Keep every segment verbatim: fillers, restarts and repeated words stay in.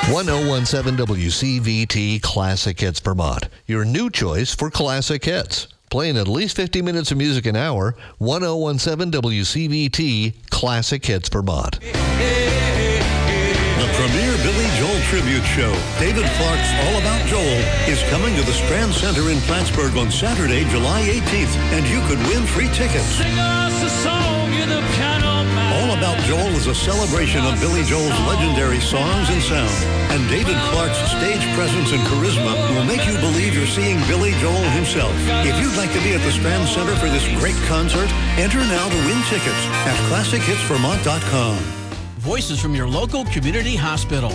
one oh one seven W C V T Classic Hits Vermont, your new choice for classic hits. Playing at least fifty minutes of music an hour, one oh one seven W C V T Classic Hits Vermont. The premier Billy Joel tribute show, David Clark's All About Joel, is coming to the Strand Center in Plattsburgh on Saturday, July eighteenth, and you could win free tickets. Sing us a song, you're the piano man. All About Joel is a celebration of Billy Joel's legendary songs and sound, and David Clark's stage presence and charisma will make you believe you're seeing Billy Joel himself. If you'd like to be at the Strand Center for this great concert, enter now to win tickets at classic hits vermont dot com. Voices from your local community hospital.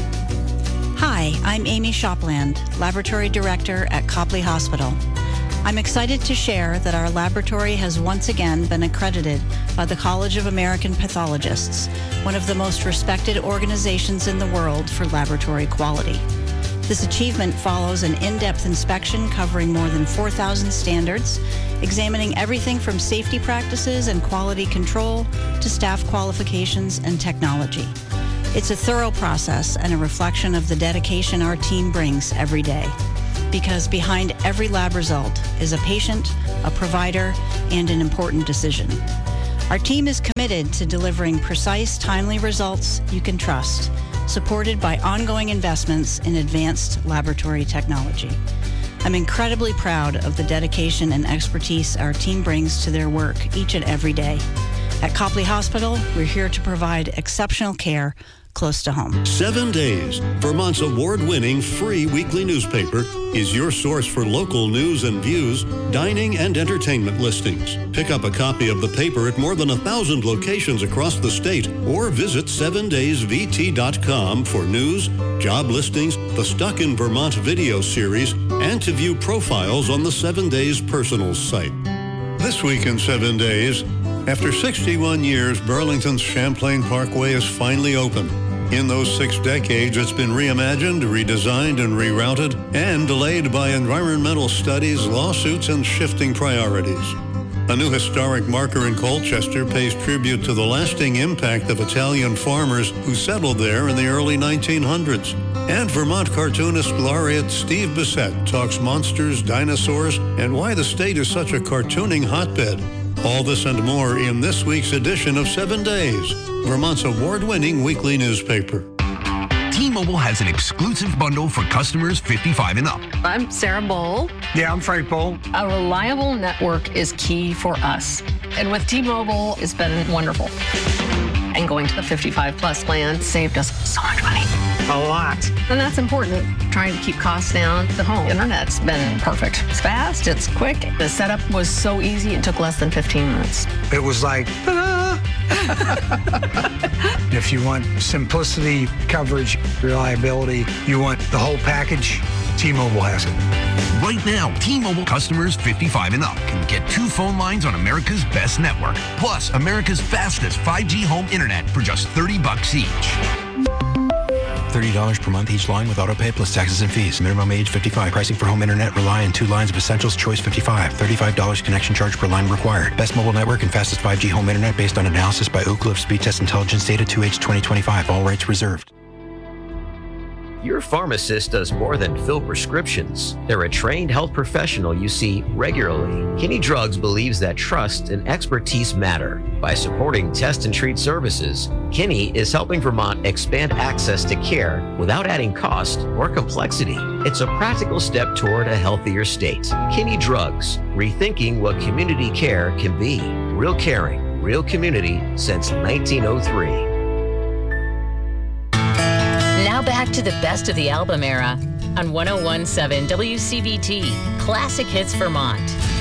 Hi, I'm Amy Shopland, Laboratory Director at Copley Hospital. I'm excited to share that our laboratory has once again been accredited by the College of American Pathologists, one of the most respected organizations in the world for laboratory quality. This achievement follows an in-depth inspection covering more than four thousand standards, examining everything from safety practices and quality control to staff qualifications and technology. It's a thorough process and a reflection of the dedication our team brings every day. Because behind every lab result is a patient, a provider, and an important decision. Our team is committed to delivering precise, timely results you can trust, supported by ongoing investments in advanced laboratory technology. I'm incredibly proud of the dedication and expertise our team brings to their work each and every day. At Copley Hospital, we're here to provide exceptional care close to home. Seven Days, Vermont's award-winning free weekly newspaper, is your source for local news and views, dining and entertainment listings. Pick up a copy of the paper at more than a thousand locations across the state or visit seven days v t dot com for news, job listings, the Stuck in Vermont video series, and to view profiles on the Seven Days Personals site. This week in Seven Days, after sixty-one years, Burlington's Champlain Parkway is finally open. In those six decades, it's been reimagined, redesigned, and rerouted, and delayed by environmental studies, lawsuits, and shifting priorities. A new historic marker in Colchester pays tribute to the lasting impact of Italian farmers who settled there in the early nineteen hundreds. And Vermont cartoonist laureate Steve Bissett talks monsters, dinosaurs, and why the state is such a cartooning hotbed. All this and more in this week's edition of Seven Days, Vermont's award-winning weekly newspaper. T-Mobile has an exclusive bundle for customers fifty-five and up. I'm Sarah Bowl. Yeah, I'm Frank Bowl. A reliable network is key for us. And with T-Mobile, it's been wonderful. And going to the fifty-five plus plan saved us so much money. A lot. And that's important. Trying to keep costs down. The home internet's been perfect. It's fast, it's quick. The setup was so easy, it took less than fifteen minutes. It was like, ta-da! If you want simplicity, coverage, reliability, you want the whole package, T-Mobile has it. Right now, T-Mobile customers fifty-five and up can get two phone lines on America's best network, plus America's fastest five G home internet for just thirty bucks each. thirty dollars per month each line with autopay plus taxes and fees. Minimum age fifty-five. Pricing for home internet rely on two lines of Essentials Choice fifty-five. thirty-five dollars connection charge per line required. Best mobile network and fastest five G home internet based on analysis by Oak Cliff Speed Test Intelligence Data two H twenty twenty-five. All rights reserved. Your pharmacist does more than fill prescriptions. They're a trained health professional you see regularly. Kinney Drugs believes that trust and expertise matter. By supporting test and treat services, Kinney is helping Vermont expand access to care without adding cost or complexity. It's a practical step toward a healthier state. Kinney Drugs, rethinking what community care can be. Real caring, real community since nineteen oh three. Now back to the best of the album era on one oh one seven W C V T Classic Hits Vermont.